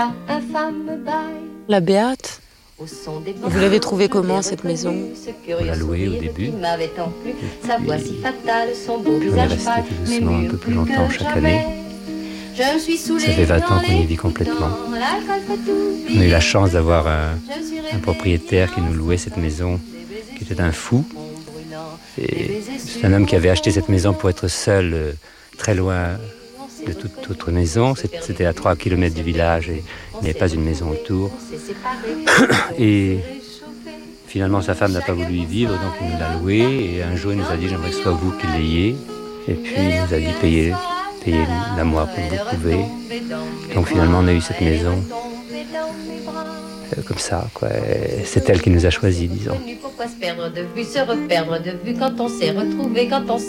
La Béate, vous l'avez trouvée comment cette maison? On l'a louée au début. Puis on est resté tout doucement un peu plus longtemps chaque année. Ça fait 20 ans qu'on y vit complètement. On a eu la chance d'avoir un propriétaire qui nous louait cette maison, qui était un fou. Et c'est un homme qui avait acheté cette maison pour être seul, très loin de toute autre maison. C'était à 3 km du village et il n'y avait pas une maison autour. Et finalement, sa femme n'a pas voulu y vivre, donc il nous l'a loué. Et un jour, il nous a dit « J'aimerais que ce soit vous qui l'ayez ». Et puis, il nous a dit « Payez la moi comme vous pouvez ». Donc finalement, on a eu cette maison comme ça, quoi. Et c'est elle qui nous a choisis, disons. Pourquoi se perdre de vue, se reperdre de vue quand on s'est retrouvé, quand on